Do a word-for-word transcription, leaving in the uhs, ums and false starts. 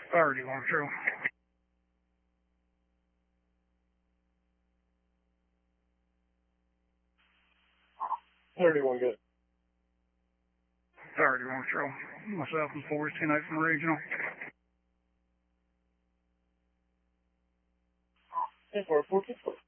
Fire, do you want to throw? thirty-one good. Fire, do you want to throw? Myself and four, ten eight from regional. ten four, four, two four.